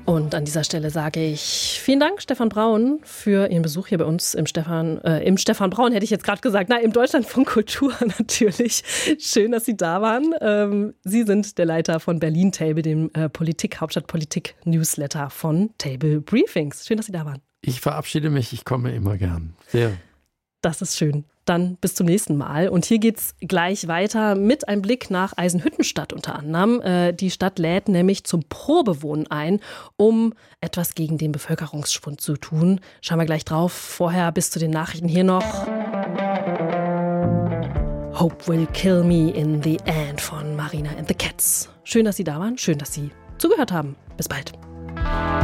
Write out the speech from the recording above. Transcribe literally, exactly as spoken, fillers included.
Und an dieser Stelle sage ich vielen Dank, Stefan Braun, für Ihren Besuch hier bei uns im Stefan, äh, im Stefan Braun, hätte ich jetzt gerade gesagt, na, im Deutschlandfunk Kultur natürlich. Schön, dass Sie da waren. Ähm, Sie sind der Leiter von Berlin Table, dem äh, Politik, Hauptstadt-Politik-Newsletter von Table Briefings. Schön, dass Sie da waren. Ich verabschiede mich, ich komme immer gern. Sehr. Das ist schön. Dann bis zum nächsten Mal. Und hier geht's gleich weiter mit einem Blick nach Eisenhüttenstadt unter anderem. Äh, die Stadt lädt nämlich zum Probewohnen ein, um etwas gegen den Bevölkerungsschwund zu tun. Schauen wir gleich drauf. Vorher bis zu den Nachrichten hier noch. Hope Will Kill Me in the End von Marina and the Cats. Schön, dass Sie da waren. Schön, dass Sie zugehört haben. Bis bald.